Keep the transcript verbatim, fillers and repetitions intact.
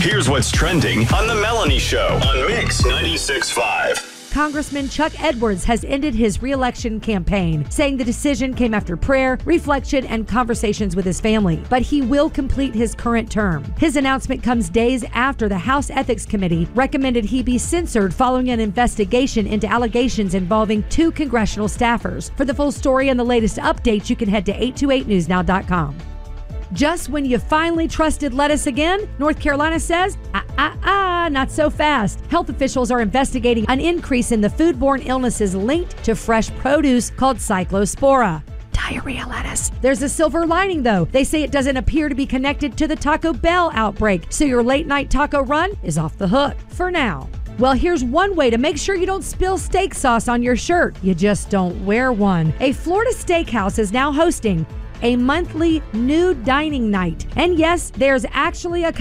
Here's what's trending on The Melanie Show on Mix ninety-six point five. Congressman Chuck Edwards has ended his re-election campaign, saying the decision came after prayer, reflection, and conversations with his family. But he will complete his current term. His announcement comes days after the House Ethics Committee recommended he be censored following an investigation into allegations involving two congressional staffers. For the full story and the latest updates, you can head to eight two eight news now dot com. Just when you finally trusted lettuce again, North Carolina says, ah, ah, ah, not so fast. Health officials are investigating an increase in the foodborne illnesses linked to fresh produce called cyclospora. Diarrhea lettuce. There's a silver lining, though. They say it doesn't appear to be connected to the Taco Bell outbreak, so your late night taco run is off the hook for now. Well, here's one way to make sure you don't spill steak sauce on your shirt. You just don't wear one. A Florida steakhouse is now hosting a monthly nude dining night. And yes, there's actually a